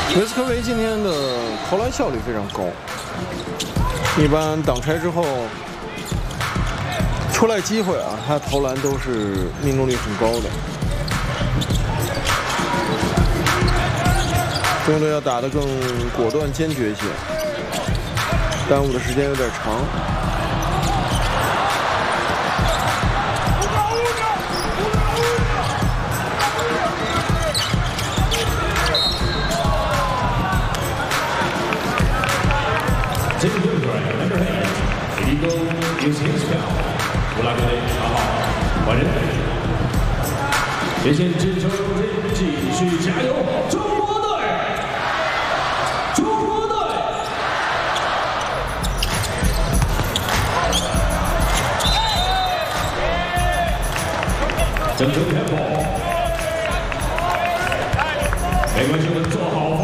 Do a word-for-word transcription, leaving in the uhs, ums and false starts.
维斯科维今天的投篮效率非常高，一般挡拆之后出来机会啊，他投篮都是命中率很高的。中队要打得更果断坚决一些，耽误的时间有点长。 谢谢支持，继续加油，中国队！中国队！争球tempo，没关系，我们做好